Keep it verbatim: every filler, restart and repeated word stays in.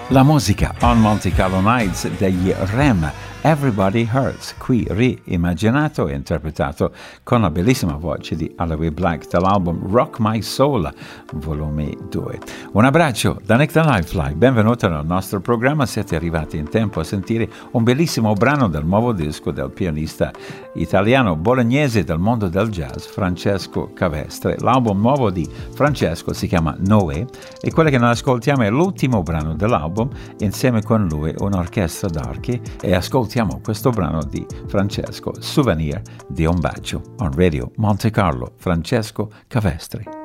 La musica on Monte Carlo Nights degli Rem, Everybody Hurts, qui reimmaginato e interpretato con la bellissima voce di Aloe Black dall'album Rock My Soul, volume due. Un abbraccio da Nick the Lifefly, benvenuto nel nostro programma, siete arrivati in tempo a sentire un bellissimo brano del nuovo disco del pianista italiano bolognese del mondo del jazz, Francesco Cavestre. L'album nuovo di Francesco si chiama Noè e quello che noi ascoltiamo è l'ultimo brano dell'album. Insieme con lui un'orchestra d'archi e ascoltiamo questo brano di Francesco, Souvenir di un bacio, on Radio Monte Carlo, Francesco Cavestre.